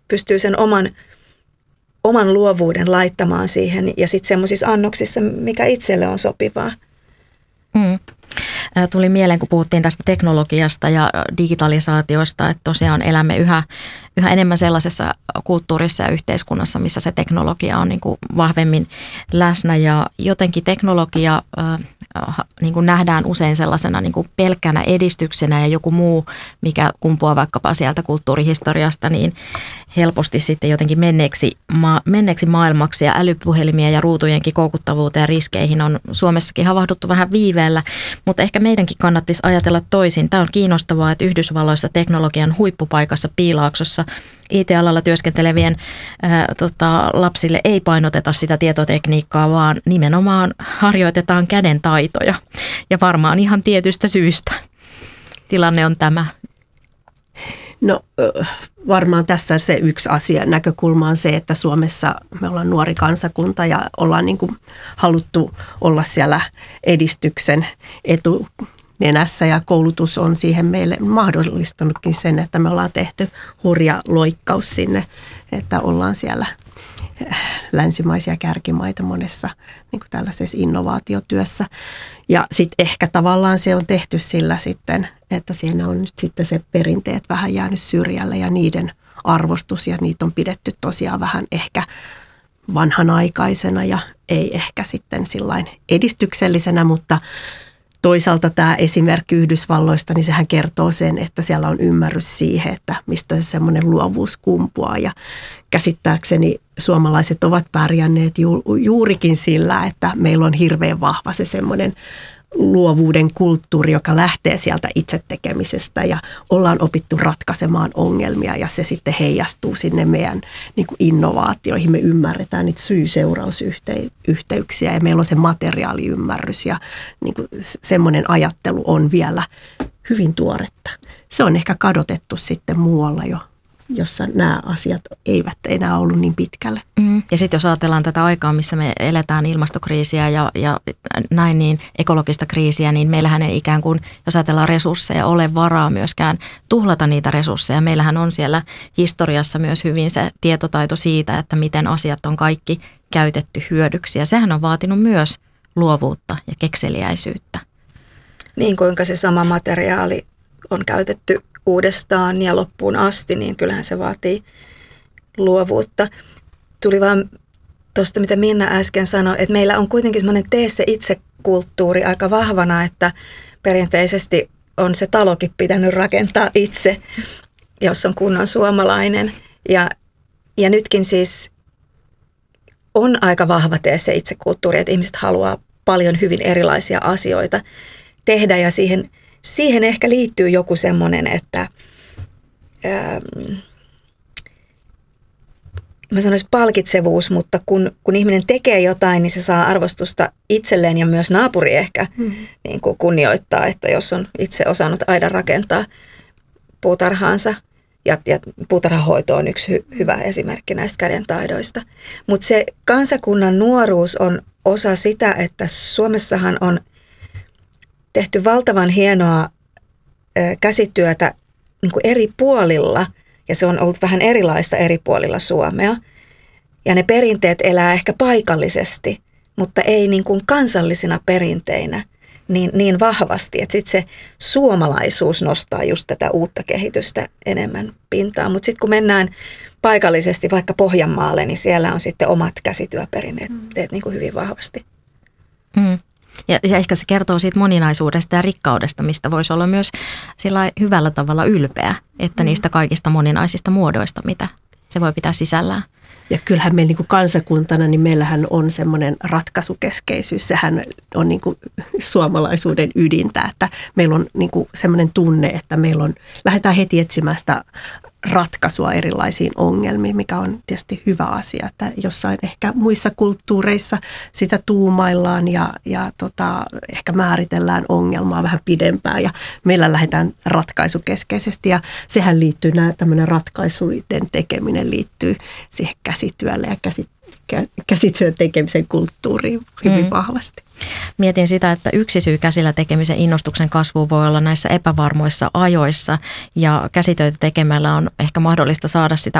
pystyy sen oman luovuuden laittamaan siihen ja sitten semmoisissa annoksissa, mikä itselle on sopivaa. Tuli mieleen, kun puhuttiin tästä teknologiasta ja digitalisaatiosta, että tosiaan elämme yhä enemmän sellaisessa kulttuurissa ja yhteiskunnassa, missä se teknologia on niin kuin vahvemmin läsnä ja jotenkin teknologia niin kuin nähdään usein sellaisena niin kuin pelkkänä edistyksenä ja joku muu, mikä kumpuaa vaikkapa sieltä kulttuurihistoriasta, niin helposti sitten jotenkin menneeksi maailmaksi ja älypuhelimia ja ruutujenkin koukuttavuuteen ja riskeihin on Suomessakin havahduttu vähän viiveellä, mutta ehkä meidänkin kannattaisi ajatella toisin. Tämä on kiinnostavaa, että Yhdysvalloissa teknologian huippupaikassa Piilaaksossa IT-alalla työskentelevien lapsille ei painoteta sitä tietotekniikkaa, vaan nimenomaan harjoitetaan käden taitoja ja varmaan ihan tietystä syystä. Tilanne on tämä. No varmaan tässä se yksi asia, näkökulma on se, että Suomessa me ollaan nuori kansakunta ja ollaan niin kuin haluttu olla siellä edistyksen etunenässä ja koulutus on siihen meille mahdollistanutkin sen, että me ollaan tehty hurja loikkaus sinne, että ollaan siellä länsimaisia kärkimaita monessa niin kuin tällaisessa innovaatiotyössä. Ja sitten ehkä tavallaan se on tehty sillä sitten, että siinä on nyt sitten se perinteet vähän jäänyt syrjälle ja niiden arvostus ja niitä on pidetty tosiaan vähän ehkä vanhanaikaisena ja ei ehkä sitten sillain edistyksellisenä, mutta toisaalta tämä esimerkki Yhdysvalloista, niin sehän kertoo sen, että siellä on ymmärrys siihen, että mistä se semmoinen luovuus kumpuaa. Ja käsittääkseni suomalaiset ovat pärjänneet juurikin sillä, että meillä on hirveän vahva se semmoinen luovuuden kulttuuri, joka lähtee sieltä itse tekemisestä ja ollaan opittu ratkaisemaan ongelmia ja se sitten heijastuu sinne meidän niin kuin innovaatioihin. Me ymmärretään niitä syy-seurausyhteyksiä ja meillä on se materiaaliymmärrys ja niin kuin semmoinen ajattelu on vielä hyvin tuoretta. Se on ehkä kadotettu sitten muualla jo, jossa nämä asiat eivät enää ollut niin pitkälle. Ja sitten jos ajatellaan tätä aikaa, missä me eletään ilmastokriisiä ja näin niin ekologista kriisiä, niin meillähän ei ikään kuin, jos ajatellaan resursseja, ole varaa myöskään tuhlata niitä resursseja. Meillähän on siellä historiassa myös hyvin se tietotaito siitä, että miten asiat on kaikki käytetty hyödyksi. Ja sehän on vaatinut myös luovuutta ja kekseliäisyyttä. Niin kuinka se sama materiaali on käytetty uudestaan ja loppuun asti, niin kyllähän se vaatii luovuutta. Tuli vaan tuosta, mitä Minna äsken sanoi, että meillä on kuitenkin semmoinen tee se itse -kulttuuri aika vahvana, että perinteisesti on se talokin pitänyt rakentaa itse, jos on kunnon suomalainen. Ja nytkin siis on aika vahva tee se itse -kulttuuri, että ihmiset haluaa paljon hyvin erilaisia asioita tehdä ja siihen ehkä liittyy joku semmoinen, että mä sanoisin palkitsevuus, mutta kun ihminen tekee jotain, niin se saa arvostusta itselleen ja myös naapuri ehkä niin kuin kunnioittaa, että jos on itse osannut aidan rakentaa puutarhaansa ja puutarhahoito on yksi hyvä esimerkki näistä kädentaidoista. Mutta se kansakunnan nuoruus on osa sitä, että Suomessahan on tehty valtavan hienoa käsityötä niin kuin eri puolilla ja se on ollut vähän erilaista eri puolilla Suomea. Ja ne perinteet elää ehkä paikallisesti, mutta ei niin kuin kansallisina perinteinä niin vahvasti. Että sitten se suomalaisuus nostaa just tätä uutta kehitystä enemmän pintaan. Mutta sitten kun mennään paikallisesti vaikka Pohjanmaalle, niin siellä on sitten omat käsityöperinteet niin kuin hyvin vahvasti. Ja ehkä se kertoo siitä moninaisuudesta ja rikkaudesta, mistä voisi olla myös sillä hyvällä tavalla ylpeä, että niistä kaikista moninaisista muodoista, mitä se voi pitää sisällään. Ja kyllähän meillä niin kuin kansakuntana, niin meillähän on semmoinen ratkaisukeskeisyys. Sehän on niin kuin suomalaisuuden ydintä, että meillä on niin kuin semmoinen tunne, että lähdetään heti etsimään sitä ratkaisua erilaisiin ongelmiin, mikä on tietysti hyvä asia, että jossain ehkä muissa kulttuureissa sitä tuumaillaan ja ehkä määritellään ongelmaa vähän pidempään ja meillä lähdetään ratkaisukeskeisesti ja sehän liittyy, tämmöinen ratkaisuiden tekeminen liittyy siihen käsityölle ja käsityön tekemisen kulttuuriin hyvin vahvasti. Mietin sitä, että yksi syy käsillä tekemisen innostuksen kasvuun voi olla näissä epävarmoissa ajoissa ja käsitöitä tekemällä on ehkä mahdollista saada sitä